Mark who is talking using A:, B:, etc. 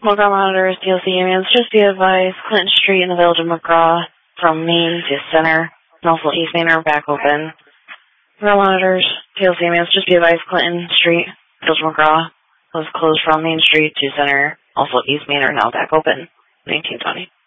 A: Mobile monitors, TLC unions, just be advised, Clinton Street in the village of McGraw, from Main to Center, and also East Main are back open. Mobile monitors, TLC unions, just be advised, Clinton Street, village of McGraw, was closed from Main Street to Center, also East Main are now back open, 1920.